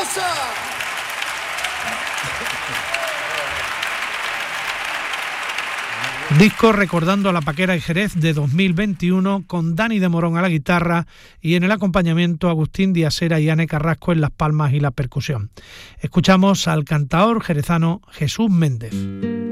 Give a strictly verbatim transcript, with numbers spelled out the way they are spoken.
Zaragoza. Disco recordando a la Paquera y Jerez de dos mil veintiuno, con Dani de Morón a la guitarra y en el acompañamiento Agustín Díazera y Ane Carrasco en las palmas y la percusión. Escuchamos al cantaor jerezano Jesús Méndez.